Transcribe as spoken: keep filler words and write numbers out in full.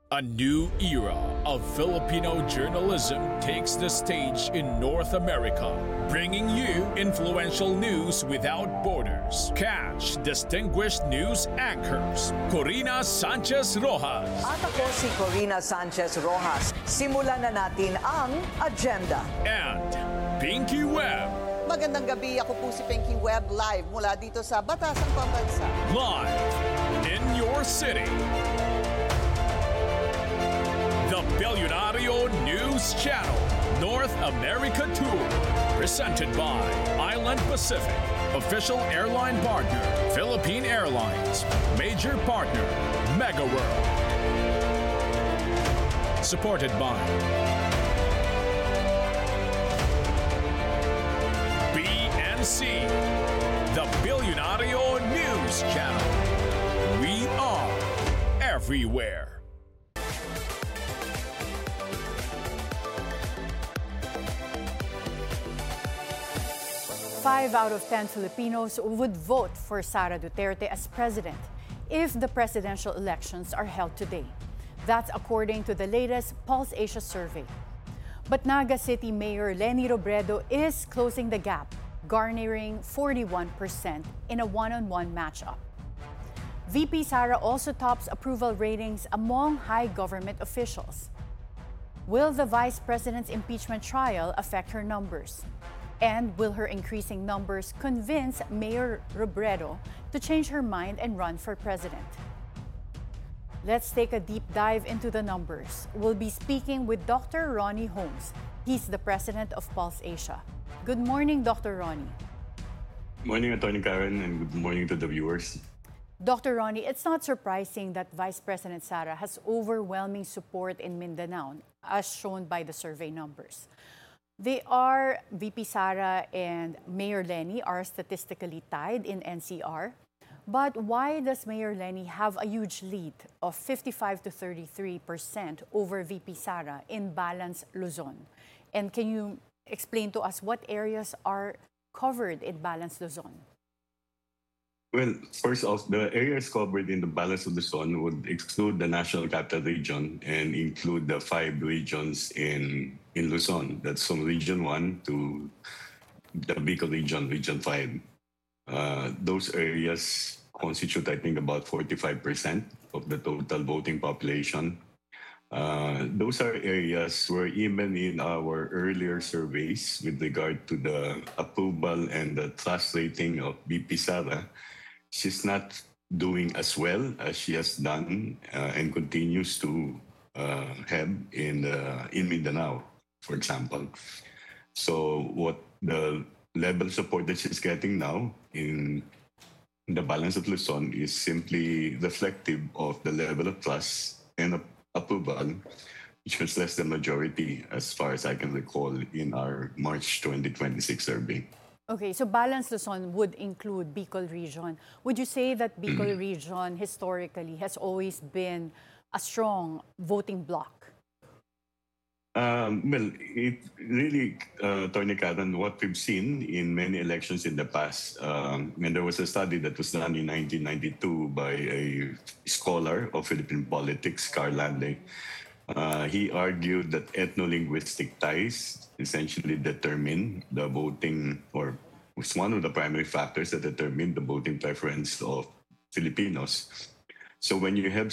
A new era of Filipino journalism takes the stage in North America, bringing you influential news without borders. Catch distinguished news anchors Corina Sanchez Rojas At ako si Corina Sanchez Rojas. Simulan na natin ang agenda. and Pinky Webb, Magandang gabi, ako po si Pinky Webb live mula dito sa Batasang Pambansa. live in your city. The Billionario News Channel North America Tour, presented by Island Pacific, official airline partner Philippine Airlines, major partner Mega World. Supported by B N C, the Billionario News Channel. We are everywhere. Five out of ten Filipinos would vote for Sara Duterte as president if the presidential elections are held today. That's according to the latest Pulse Asia survey. But Naga City Mayor Leni Robredo is closing the gap, garnering forty-one percent in a one-on-one matchup. V P Sara also tops approval ratings among high government officials. Will the vice president's impeachment trial affect her numbers? And will her increasing numbers convince Mayor Robredo to change her mind and run for president? Let's take a deep dive into the numbers. We'll be speaking with Doctor Ronnie Holmes. He's the president of Pulse Asia. Good morning, Doctor Ronnie. Morning, Attorney Karen, and good morning to the viewers. Doctor Ronnie, it's not surprising that Vice President Sara has overwhelming support in Mindanao, as shown by the survey numbers. They are, V P Sara and Mayor Leni are statistically tied in N C R. But why does Mayor Leni have a huge lead of fifty-five to thirty-three percent over V P Sara in Balance Luzon? And can you explain to us what areas are covered in Balance Luzon? Well, first off, the areas covered in the Balance of Luzon would exclude the National Capital Region and include the five regions in, in Luzon. That's from Region one to the Bicol Region, Region five. Uh, those areas constitute, I think, about forty-five percent of the total voting population. Uh, those are areas where even in our earlier surveys with regard to the approval and the trust rating of V P Sara, she's not doing as well as she has done uh, and continues to uh, have in uh, in Mindanao, for example. So what the level of support that she's getting now in the Balance of Luzon is simply reflective of the level of trust and ap- approval, which was less than majority as far as I can recall in our March twenty twenty-six survey. Okay, so Balance Luzon would include Bicol Region. Would you say that Bicol Mm. Region historically has always been a strong voting bloc? Um, well, it really, uh, Tony Karen, what we've seen in many elections in the past, um, and there was a study that was done in nineteen ninety-two by a scholar of Philippine politics, Carl Landry. Uh, he argued that ethno-linguistic ties essentially determine the voting, or was one of the primary factors that determine the voting preference of Filipinos. So when you have